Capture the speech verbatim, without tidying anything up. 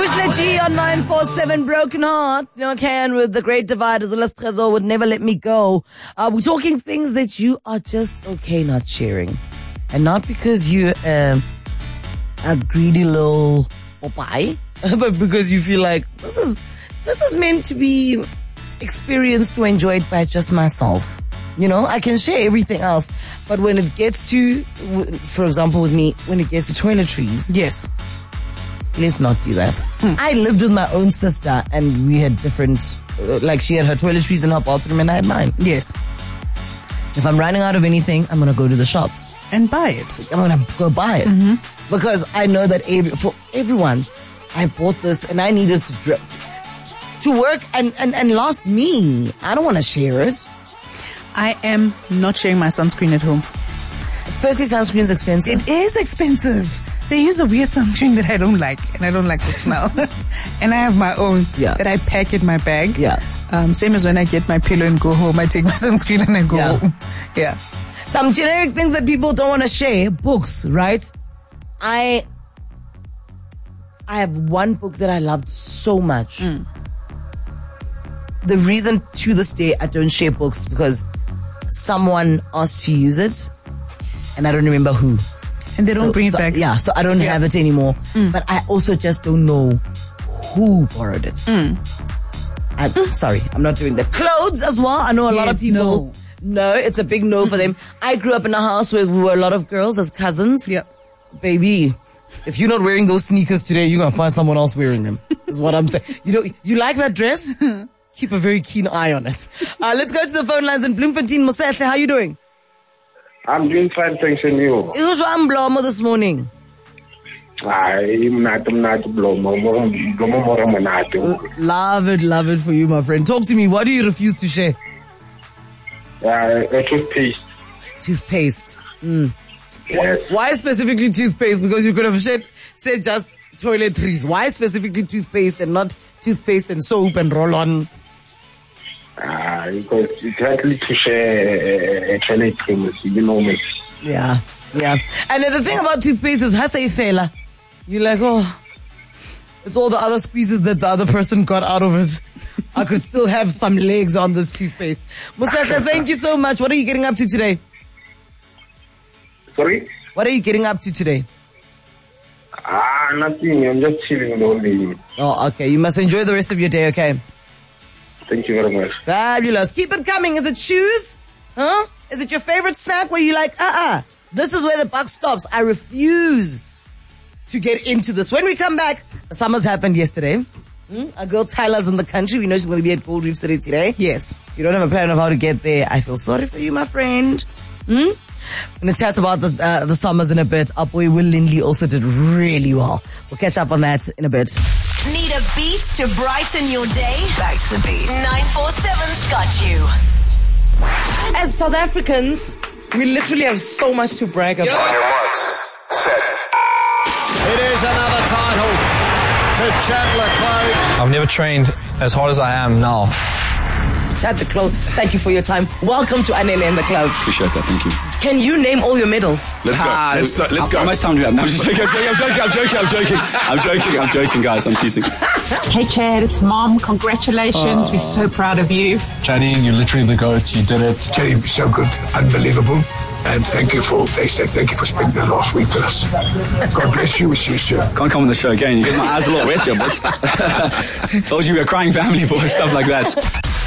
Krishna G on nine four seven, Broken Heart. You know, can with The Great Divide, as well as Trezor Would Never Let Me Go. Uh, we're talking things that you are just okay not sharing. And not because you're um, a greedy little opie, but because you feel like this is this is meant to be experienced or enjoyed by just myself. You know, I can share everything else, but when it gets to, for example, with me, when it gets to toiletries, yes, let's not do that. Hmm. I lived with my own sister, and we had different, uh, like she had her toiletries in her bathroom, and I had mine. Yes. If I'm running out of anything, I'm gonna go to the shops and buy it. I'm gonna go buy it mm-hmm. because I know that every, for everyone, I bought this and I needed to drip to work and and and last me. I don't want to share it. I am not sharing my sunscreen at home. Firstly, sunscreen is expensive. It is expensive. They use a weird sunscreen that I don't like, and I don't like the smell. And I have my own yeah. that I pack in my bag. Yeah. Um, same as when I get my pillow and go home, I take my sunscreen and I go yeah. home. Yeah. Some generic things that people don't want to share. Books, right? I I have one book that I loved so much. Mm. The reason to this day I don't share books is because someone asked to use it and I don't remember who. And they don't so, bring it so, back. Yeah, so I don't yeah. have it anymore. Mm. But I also just don't know who borrowed it. Mm. I'm mm. sorry, I'm not doing that. Clothes as well. I know a yes, lot of people. No. no, it's a big no for them. I grew up in a house where we were a lot of girls as cousins. Yeah. Baby, if you're not wearing those sneakers today, you're going to find someone else wearing them. Is what I'm saying. You know, you like that dress? Keep a very keen eye on it. Uh, let's go to the phone lines in Bloemfontein. Mosehle, how are you doing? I'm doing fine, thanks, and you? It was one blomo this morning. Love it, love it for you, my friend. Talk to me. What do you refuse to share? Uh, toothpaste. Toothpaste. Mm. Yes. Why specifically toothpaste? Because you could have said, said just toiletries. Why specifically toothpaste and not toothpaste and soap and roll-on? Uh, because it's likely to share a, a toiletries, you know me. Yeah, yeah. And the thing about toothpaste is, hasa fela. You're like, oh, it's all the other squeezes that the other person got out of it. I could still have some legs on this toothpaste. Mosehle, thank you so much. What are you getting up to today? Sorry? What are you getting up to today? Ah, nothing. I'm just chilling only. Oh, okay. You must enjoy the rest of your day, okay? Thank you very much. Fabulous. Keep it coming. Is it shoes? Huh? Is it your favorite snack where you're like, uh-uh, this is where the buck stops. I refuse to get into this. When we come back, the summer's happened yesterday. Hmm? Our girl Tyler's in the country. We know she's going to be at Gold Reef City today. Yes. If you don't have a plan of how to get there, I feel sorry for you, my friend. Hmm? We're going to chat about the uh, the summers in a bit. Our boy Will Lindley also did really well. We'll catch up on that in a bit. Need a beat to brighten your day? Back to the beat. nine four seven's got you. As South Africans, we literally have so much to brag about. On your marks, set. It is another title to Chandler Clough. I've never trained as hard as I am now. Chandler Clough, thank you for your time. Welcome to Anele and the Clough. Appreciate that, thank you. Can you name all your medals? Let's go. Ah, let's start, let's how, go. How much time do we have? No, I'm just joking, I'm joking, I'm joking, I'm joking, I'm joking, I'm joking, I'm joking, guys, I'm teasing. Hey Chad, it's Mom. Congratulations. Uh, We're so proud of you. Chaddy, you're literally the GOAT. You did it. Chaddy, you're so good. Unbelievable. And thank you for, they said thank you for spending the last week with us. God bless you. We'll see you soon. Can't come on the show again. You get my eyes a lot wet, yeah, but told you we were a crying family for stuff like that.